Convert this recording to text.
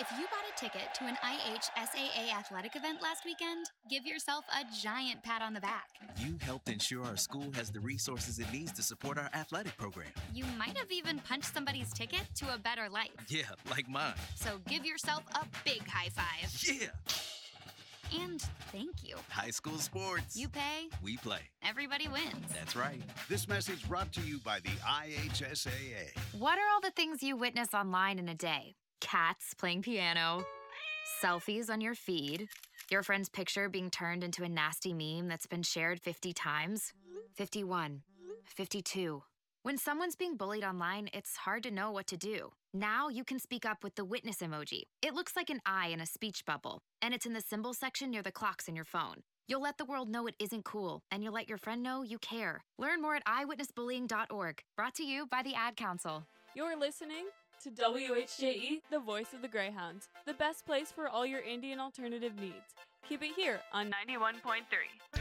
If you bought a ticket to an IHSAA athletic event last weekend, give yourself a giant pat on the back. You helped ensure our school has the resources it needs to support our athletic program. You might have even punched somebody's ticket to a better life. Yeah, like mine. So give yourself a big high five. Yeah. And thank you. High school sports. You pay. We play. Everybody wins. That's right. This message brought to you by the IHSAA. What are all the things you witness online in a day? Cats playing piano, selfies on your feed, your friend's picture being turned into a nasty meme that's been shared 50 times, 51, 52. When someone's being bullied online, it's hard to know what to do. Now you can speak up with the witness emoji. It looks like an eye in a speech bubble, and it's in the symbol section near the clocks in your phone. You'll let the world know it isn't cool, and you'll let your friend know you care. Learn more at eyewitnessbullying.org. Brought to you by the Ad Council. You're listening to WHJE, the voice of the Greyhounds, the best place for all your Indian alternative needs. Keep it here on 91.3.